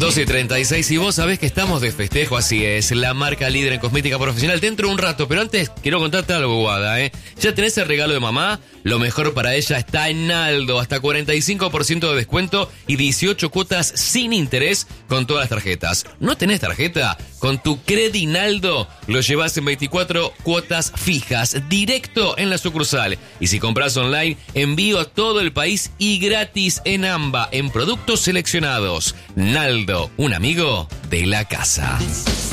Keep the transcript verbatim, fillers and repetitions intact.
doce y treinta y seis, y vos sabés que estamos de festejo, así es, la marca líder en cosmética profesional, dentro de un rato, pero antes quiero contarte algo, Guada, ¿eh? ¿Ya tenés el regalo de mamá? Lo mejor para ella está en Naldo, hasta cuarenta y cinco por ciento de descuento y dieciocho cuotas sin interés con todas las tarjetas. ¿No tenés tarjeta? Con tu Credi Naldo lo llevas en veinticuatro cuotas fijas, directo en la sucursal. Y si compras online, envío a todo el país y gratis en AMBA, en productos seleccionados. Naldo, un amigo de la casa.